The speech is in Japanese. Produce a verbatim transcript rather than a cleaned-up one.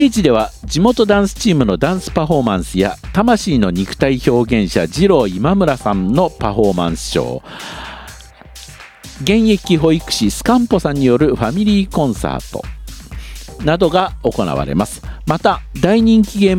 ステージでは地元ダンスチームのダンスパフォーマンスや魂の肉体表現者二郎今村さんのパフォーマンスショー、現役保育士スカンポさんによるファミリーコンサートなどが行われます。また大人気ゲーム